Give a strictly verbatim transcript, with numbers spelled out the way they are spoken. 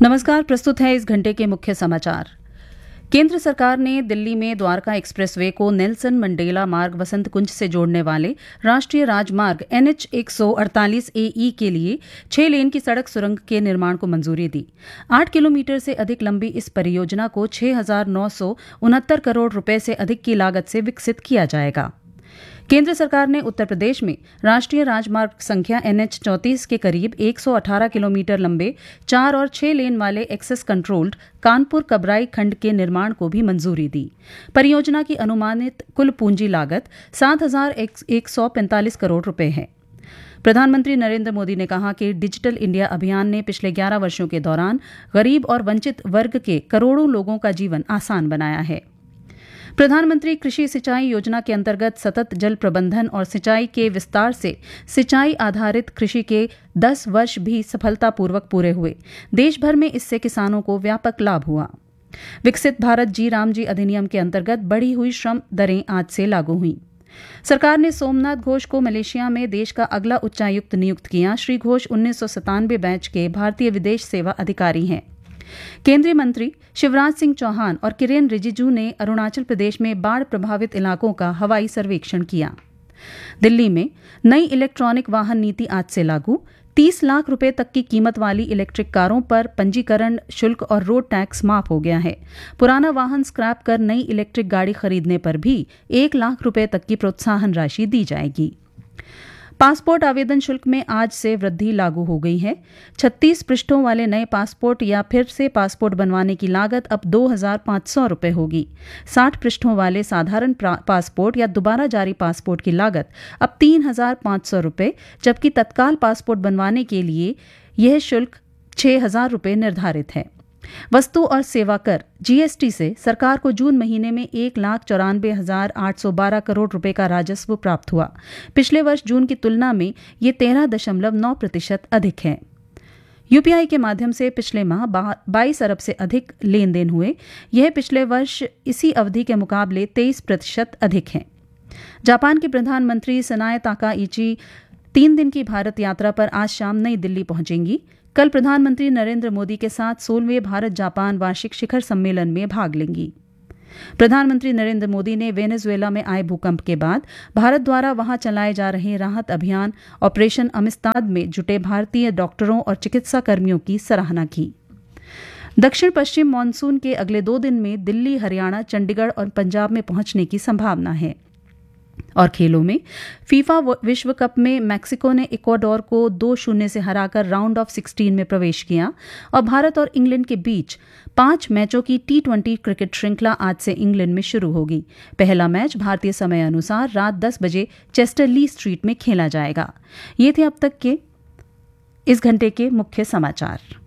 नमस्कार, प्रस्तुत है इस घंटे के मुख्य समाचार। केंद्र सरकार ने दिल्ली में द्वारका एक्सप्रेसवे को नेल्सन मंडेला मार्ग वसंत कुंज से जोड़ने वाले राष्ट्रीय राजमार्ग एन एच एक सौ अड़तालीस ए ई के लिए छह लेन की सड़क सुरंग के निर्माण को मंजूरी दी। आठ किलोमीटर से अधिक लंबी इस परियोजना को छह हजार नौ सौ उनहत्तर करोड़ रुपए से अधिक की लागत से विकसित किया जाएगा। केंद्र सरकार ने उत्तर प्रदेश में राष्ट्रीय राजमार्ग संख्या एन एच चौंतीस के करीब एक सौ अठारह किलोमीटर लंबे चार और छह लेन वाले एक्सेस कंट्रोल्ड कानपुर कबराई खंड के निर्माण को भी मंजूरी दी। परियोजना की अनुमानित कुल पूंजी लागत सात हजार एक सौ पैंतालीस करोड़ रुपए है। प्रधानमंत्री नरेंद्र मोदी ने कहा कि डिजिटल इंडिया अभियान ने पिछले ग्यारह वर्षों के दौरान गरीब और वंचित वर्ग के करोड़ों लोगों का जीवन आसान बनाया है। प्रधानमंत्री कृषि सिंचाई योजना के अंतर्गत सतत जल प्रबंधन और सिंचाई के विस्तार से सिंचाई आधारित कृषि के दस वर्ष भी सफलतापूर्वक पूरे हुए। देश भर में इससे किसानों को व्यापक लाभ हुआ। विकसित भारत जी राम जी अधिनियम के अंतर्गत बढ़ी हुई श्रम दरें आज से लागू हुई। सरकार ने सोमनाथ घोष को मलेशिया में देश का अगला उच्चायुक्त नियुक्त किया। श्री घोष उन्नीस सौ सतानवे बैच के भारतीय विदेश सेवा अधिकारी हैं। केंद्रीय मंत्री शिवराज सिंह चौहान और किरेन रिजिजू ने अरुणाचल प्रदेश में बाढ़ प्रभावित इलाकों का हवाई सर्वेक्षण किया। दिल्ली में नई इलेक्ट्रॉनिक वाहन नीति आज से लागू। तीस लाख रुपए तक की कीमत वाली इलेक्ट्रिक कारों पर पंजीकरण शुल्क और रोड टैक्स माफ हो गया है। पुराना वाहन स्क्रैप कर नई इलेक्ट्रिक गाड़ी खरीदने पर भी एक लाख रुपए तक की प्रोत्साहन राशि दी जाएगी। पासपोर्ट आवेदन शुल्क में आज से वृद्धि लागू हो गई है। छत्तीस पृष्ठों वाले नए पासपोर्ट या फिर से पासपोर्ट बनवाने की लागत अब दो हजार पाँच सौ रुपये होगी। साठ पृष्ठों वाले साधारण पासपोर्ट या दोबारा जारी पासपोर्ट की लागत अब तीन हजार पाँच सौ रुपये, जबकि तत्काल पासपोर्ट बनवाने के लिए यह शुल्क छह हजार रुपये निर्धारित है। वस्तु और सेवा कर जी एस टी से सरकार को जून महीने में एक लाख चौरानवे हजार आठ सौ बारह करोड़ रुपए का राजस्व प्राप्त हुआ। पिछले वर्ष जून की तुलना में ये तेरह दशमलव नौ प्रतिशत अधिक है। यू पी आई के माध्यम से पिछले माह बाईस अरब से अधिक लेन देन हुए। यह पिछले वर्ष इसी अवधि के मुकाबले तेईस प्रतिशत अधिक है। जापान के प्रधानमंत्री सनाए ताकाइची तीन दिन की भारत यात्रा पर आज शाम नई दिल्ली पहुंचेंगी। कल प्रधानमंत्री नरेंद्र मोदी के साथ सोलहवें भारत जापान वार्षिक शिखर सम्मेलन में भाग लेंगी। प्रधानमंत्री नरेंद्र मोदी ने वेनेजुएला में आए भूकंप के बाद भारत द्वारा वहां चलाए जा रहे राहत अभियान ऑपरेशन अमिस्ताद में जुटे भारतीय डॉक्टरों और चिकित्सा कर्मियों की सराहना की। दक्षिण पश्चिम मानसून के अगले दो दिन में दिल्ली, हरियाणा, चंडीगढ़ और पंजाब में पहुंचने की संभावना है। और खेलों में फीफा विश्व कप में मैक्सिको ने इक्वाडोर को दो शून्य से हराकर राउंड ऑफ सिक्सटीन में प्रवेश किया और भारत और इंग्लैंड के बीच पांच मैचों की टी ट्वेंटी क्रिकेट श्रृंखला आज से इंग्लैंड में शुरू होगी। पहला मैच भारतीय समय अनुसार रात दस बजे चेस्टर ली स्ट्रीट में खेला जाएगा। ये थे अब तक के इस घंटे के मुख्य समाचार।